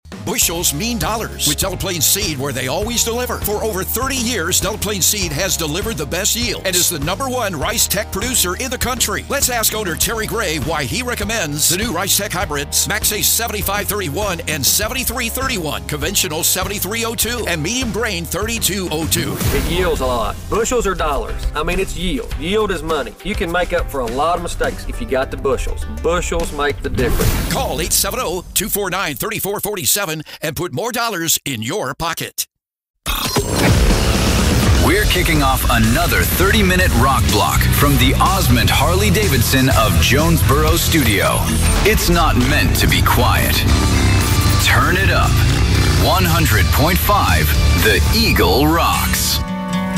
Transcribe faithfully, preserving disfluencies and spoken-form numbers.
Bushels mean dollars with Delaplane Seed, where they always deliver. For over thirty years, Delaplane Seed has delivered the best yield and is the number one rice tech producer in the country. Let's ask owner Terry Gray why he recommends the new Rice Tech hybrids, Max A seventy-five thirty-one and seventy-three thirty-one, conventional seventy-three oh two, and medium grain thirty-two oh two. It yields a lot. Bushels are dollars. I mean, it's yield. Yield is money. You can make up for a lot of mistakes if you got the bushels. Bushels make the difference. Call eight seven zero, two four nine, three four four seven and put more dollars in your pocket. We're kicking off another thirty-minute rock block from the Osmond Harley-Davidson of Jonesboro Studio. It's not meant to be quiet. Turn it up. one hundred point five The Eagle rocks.